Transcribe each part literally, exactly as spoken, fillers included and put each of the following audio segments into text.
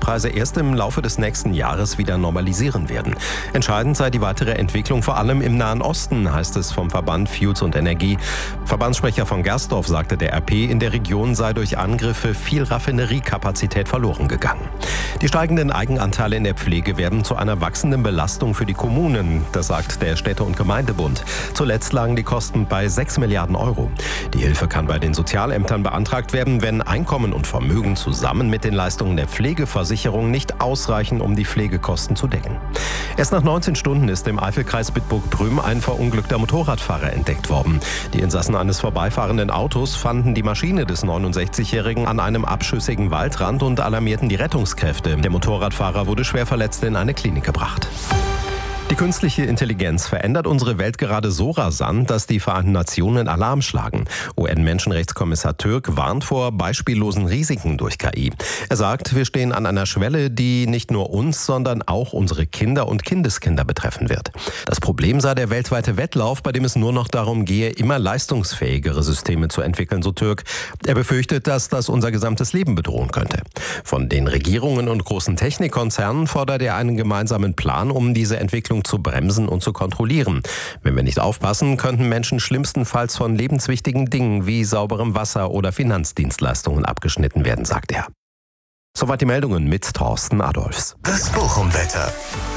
Energiepreise erst im Laufe des nächsten Jahres wieder normalisieren werden. Entscheidend sei die weitere Entwicklung vor allem im Nahen Osten, heißt es vom Verband Fuels und Energie. Verbandssprecher von Gersdorf sagte der R P, in der Region sei durch Angriffe viel Raffineriekapazität verloren gegangen. Die steigenden Eigenanteile in der Pflege werden zu einer wachsenden Belastung für die Kommunen, das sagt der Städte- und Gemeindebund. Zuletzt lagen die Kosten bei sechs Milliarden Euro. Die Hilfe kann bei den Sozialämtern beantragt werden, wenn Einkommen und Vermögen zusammen mit den Leistungen der Pflegeversicherung nicht ausreichen, um die Pflegekosten zu decken. Erst nach neunzehn Stunden ist im Eifelkreis Bitburg-Prüm ein verunglückter Motorradfahrer entdeckt worden. Die Insassen eines vorbeifahrenden Autos fanden die Maschine des neunundsechzigjährigen an einem abschüssigen Waldrand und alarmierten die Rettungskräfte. Der Motorradfahrer wurde schwer verletzt in eine Klinik gebracht. Die künstliche Intelligenz verändert unsere Welt gerade so rasant, dass die Vereinten Nationen Alarm schlagen. U N-Menschenrechtskommissar Türk warnt vor beispiellosen Risiken durch K I. Er sagt, wir stehen an einer Schwelle, die nicht nur uns, sondern auch unsere Kinder und Kindeskinder betreffen wird. Das Problem sei der weltweite Wettlauf, bei dem es nur noch darum gehe, immer leistungsfähigere Systeme zu entwickeln, so Türk. Er befürchtet, dass das unser gesamtes Leben bedrohen könnte. Von den Regierungen und großen Technikkonzernen fordert er einen gemeinsamen Plan, um diese Entwicklung zu bremsen und zu kontrollieren. Wenn wir nicht aufpassen, könnten Menschen schlimmstenfalls von lebenswichtigen Dingen wie sauberem Wasser oder Finanzdienstleistungen abgeschnitten werden, sagt er. Soweit die Meldungen mit Thorsten Adolfs. Das Bochum-Wetter.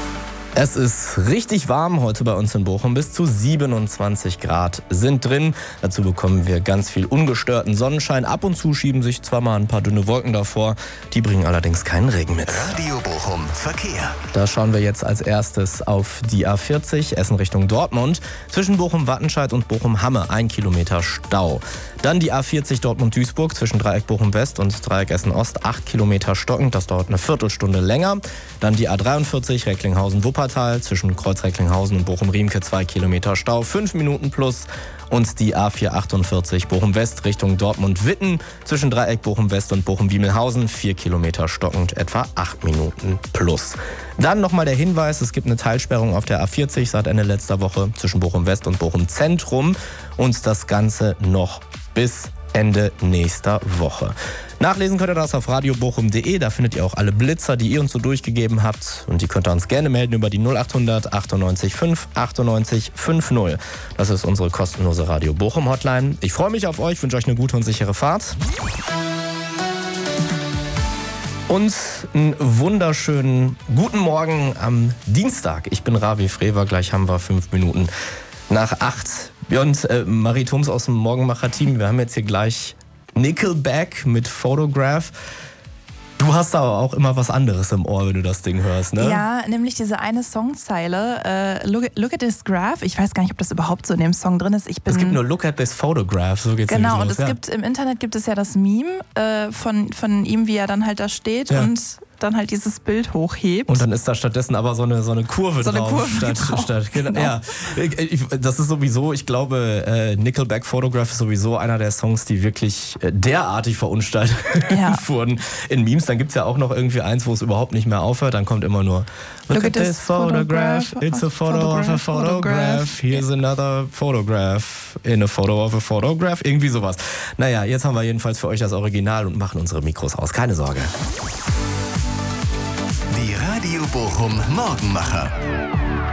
Es ist richtig warm heute bei uns in Bochum. Bis zu siebenundzwanzig Grad sind drin. Dazu bekommen wir ganz viel ungestörten Sonnenschein. Ab und zu schieben sich zwar mal ein paar dünne Wolken davor. Die bringen allerdings keinen Regen mit. Radio Bochum Verkehr. Da schauen wir jetzt als erstes auf die A vierzig, Essen Richtung Dortmund. Zwischen Bochum-Wattenscheid und Bochum-Hamme ein Kilometer Stau. Dann die A vierzig Dortmund-Duisburg zwischen Dreieck Bochum-West und Dreieck Essen-Ost acht Kilometer stockend. Das dauert eine Viertelstunde länger. Dann die A dreiundvierzig Recklinghausen-Wuppertal zwischen Kreuz Recklinghausen und Bochum-Riemke zwei Kilometer Stau, fünf Minuten plus. Und die A vierhundertachtundvierzig Bochum-West Richtung Dortmund-Witten zwischen Dreieck Bochum-West und Bochum-Wiemelhausen vier Kilometer stockend, etwa acht Minuten plus. Dann nochmal der Hinweis, es gibt eine Teilsperrung auf der A vierzig seit Ende letzter Woche zwischen Bochum-West und Bochum-Zentrum und das Ganze noch bis Ende nächster Woche. Nachlesen könnt ihr das auf radio bochum punkt de, da findet ihr auch alle Blitzer, die ihr uns so durchgegeben habt. Und die könnt ihr uns gerne melden über die null acht hundert achtundneunzig fünf achtundneunzig fünfzig. Das ist unsere kostenlose Radio Bochum Hotline. Ich freue mich auf euch, wünsche euch eine gute und sichere Fahrt. Und einen wunderschönen guten Morgen am Dienstag. Ich bin Ravi Frewer, gleich haben wir fünf Minuten nach acht. Und äh, Marie Thoms aus dem Morgenmacher-Team, wir haben jetzt hier gleich Nickelback mit Photograph. Du hast aber auch immer was anderes im Ohr, wenn du das Ding hörst, ne? Ja, nämlich diese eine Songzeile, äh, look, at, look at this graph. Ich weiß gar nicht, ob das überhaupt so in dem Song drin ist. Ich bin es gibt nur Look at this photograph, so geht's Genau, los, und es ja. gibt im Internet gibt es ja das Meme äh, von, von ihm, wie er dann halt da steht ja. und dann halt dieses Bild hochhebt. Und dann ist da stattdessen aber so eine, so eine Kurve so eine drauf. Kurve statt, drauf. Statt, genau. Genau. Ja, ich, das ist sowieso, ich glaube, äh, Nickelback Photograph ist sowieso einer der Songs, die wirklich äh, derartig verunstaltet Ja. wurden in Memes. Dann gibt es ja auch noch irgendwie eins, wo es überhaupt nicht mehr aufhört. Dann kommt immer nur Look, Look at this photograph, photograph. It's a photo photograph, of a photograph. photograph. Here's another photograph in a photo of a photograph. Irgendwie sowas. Naja, jetzt haben wir jedenfalls für euch das Original und machen unsere Mikros aus. Keine Sorge. Die Radio Bochum Morgenmacher.